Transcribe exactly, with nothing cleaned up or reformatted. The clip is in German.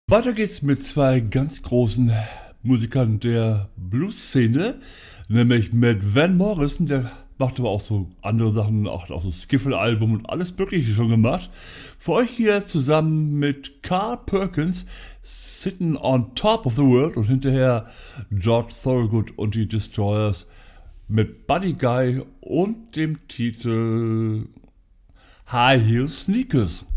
Weiter geht's mit zwei ganz großen Musikern der Blues-Szene, nämlich mit Van Morrison, der macht aber auch so andere Sachen, auch, auch so Skiffle-Album und alles Mögliche schon gemacht. Für euch hier zusammen mit Carl Perkins, Sitting on Top of the World, und hinterher George Thorogood und die Destroyers mit Buddy Guy und dem Titel High Heel Sneakers.